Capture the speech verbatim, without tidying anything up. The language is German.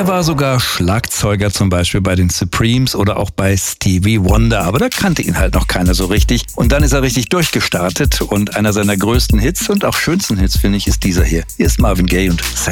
Er war sogar Schlagzeuger zum Beispiel bei den Supremes oder auch bei Stevie Wonder, aber da kannte ihn halt noch keiner so richtig. Und dann ist er richtig durchgestartet und einer seiner größten Hits und auch schönsten Hits, finde ich, ist dieser hier. Hier ist Marvin Gaye und Sex